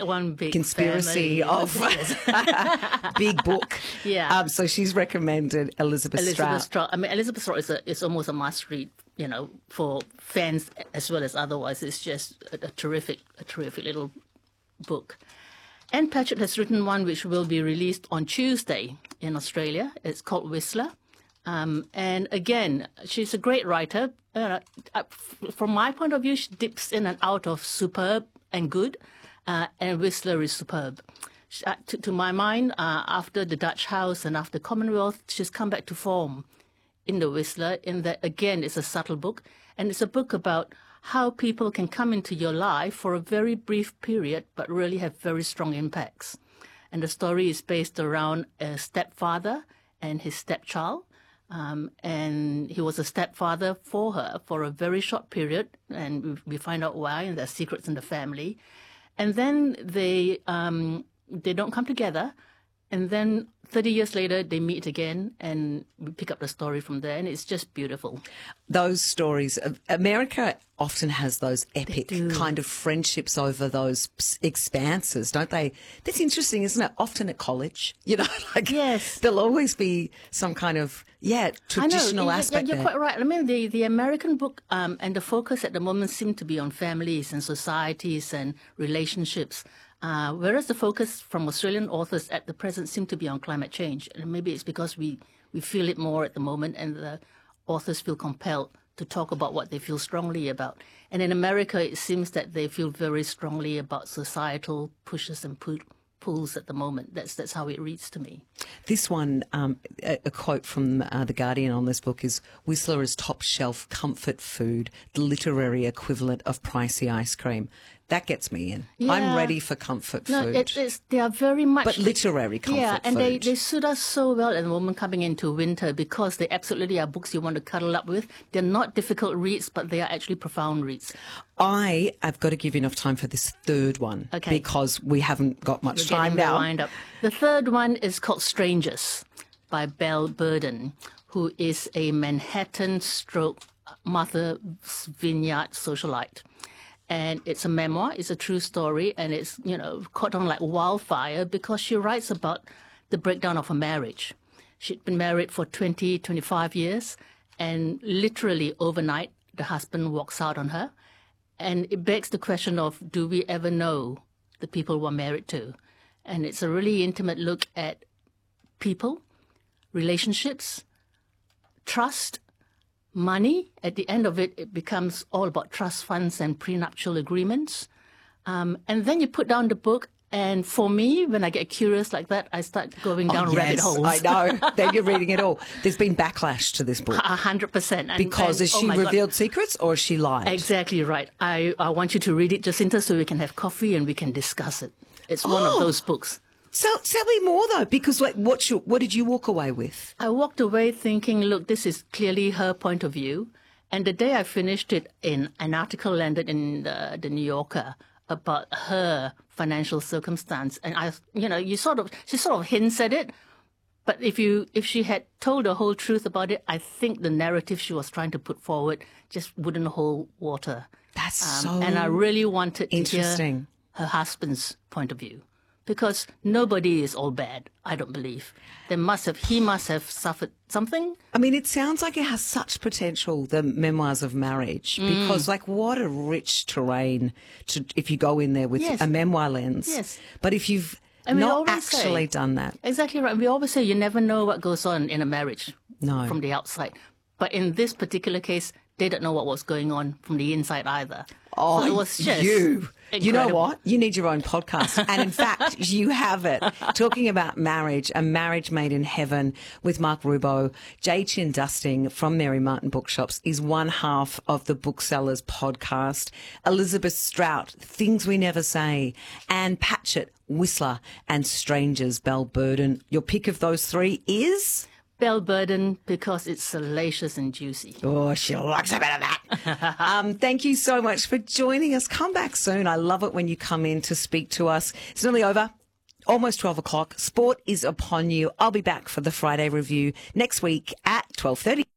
one big conspiracy family. of big book. Yeah. So she's recommended Elizabeth Strout. I mean, Elizabeth Strout is almost a must read, for fans as well as otherwise. It's just a terrific little book. Anne Patchett has written one which will be released on Tuesday in Australia. It's called Whistler. And again, she's a great writer. From my point of view, she dips in and out of superb and good, and Whistler is superb. To my mind, after The Dutch House and after Commonwealth, she's come back to form in The Whistler, in that, again, it's a subtle book, and it's a book about how people can come into your life for a very brief period, but really have very strong impacts. And the story is based around a stepfather and his stepchild. And he was a stepfather for her for a very short period, and we find out why, and there's secrets in the family. And then they don't come together, and then 30 years later they meet again, and we pick up the story from there, and it's just beautiful. Those stories, America often has those epic kind of friendships over those expanses, don't they? That's interesting, isn't it? Often at college, yes, there'll always be some kind of traditional aspect. You're quite right. I mean, the American book and the focus at the moment seem to be on families and societies and relationships. Whereas the focus from Australian authors at the present seem to be on climate change. And maybe it's because we feel it more at the moment, and the authors feel compelled to talk about what they feel strongly about. And in America, it seems that they feel very strongly about societal pushes and pulls at the moment. That's how it reads to me. This one, a quote from The Guardian on this book is, Whistler is top shelf comfort food, the literary equivalent of pricey ice cream. That gets me in. Yeah. I'm ready for comfort food. They are very much... But literary comfort food. Yeah, and they suit us so well at the moment coming into winter, because they absolutely are books you want to cuddle up with. They're not difficult reads, but they are actually profound reads. I've got to give you enough time for this third one, because we haven't got much time now. The third one is called Strangers by Belle Burden, who is a Manhattan Martha's Vineyard socialite. And it's a memoir, it's a true story, and it's, caught on like wildfire because she writes about the breakdown of a marriage. She'd been married for 20, 25 years, and literally overnight, the husband walks out on her. And it begs the question of, do we ever know the people we're married to? And it's a really intimate look at people, relationships, trust, money. At the end of it, it becomes all about trust funds and prenuptial agreements. And then you put down the book, and for me, when I get curious like that, I start going down rabbit holes. I know. Then you're reading it all. There's been backlash to this book. 100%. Because has she revealed secrets, or has she lied? Exactly right. I want you to read it, Jacinta, so we can have coffee and we can discuss it. It's one of those books. So tell me more, though, because what did you walk away with? I walked away thinking, look, this is clearly her point of view. And the day I finished it, in an article landed in the New Yorker about her financial circumstance, and she sort of hints at it. But if she had told the whole truth about it, I think the narrative she was trying to put forward just wouldn't hold water. That's so and I really wanted to interesting. Hear her husband's point of view. Because nobody is all bad, I don't believe. He must have suffered something. I mean, it sounds like it has such potential, the memoirs of marriage, because what a rich terrain if you go in there with a memoir lens. Yes. But if you've not actually done that. Exactly right. We always say you never know what goes on in a marriage from the outside. But in this particular case, they don't know what was going on from the inside either. Oh, so it was just you incredible. know what? You need your own podcast. And in fact, you have it. Talking about marriage, A Marriage Made in Heaven with Mark Rubbo. Jay Chin Dusting from Mary Martin Bookshops is one half of the Booksellers podcast. Elizabeth Strout, Things We Never Say. Anne Patchett, Whistler. And Strangers, Belle Burden. Your pick of those three is? Belle Burden, because it's salacious and juicy. Oh, she likes a bit of that. Thank you so much for joining us. Come back soon. I love it when you come in to speak to us. It's nearly over. Almost 12 o'clock. Sport is upon you. I'll be back for the Friday review next week at 12:30.